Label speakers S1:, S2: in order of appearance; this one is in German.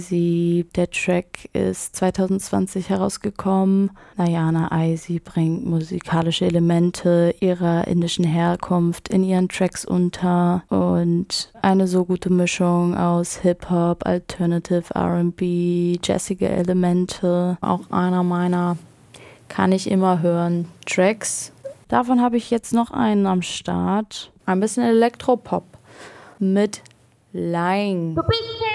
S1: Der Track ist 2020 herausgekommen. Diana Icy bringt musikalische Elemente ihrer indischen Herkunft in ihren Tracks unter und eine so gute Mischung aus Hip-Hop, Alternative R&B, jazzige Elemente. Auch einer meiner kann ich immer hören Tracks. Davon habe ich jetzt noch einen am Start. Ein bisschen Elektropop mit Lying.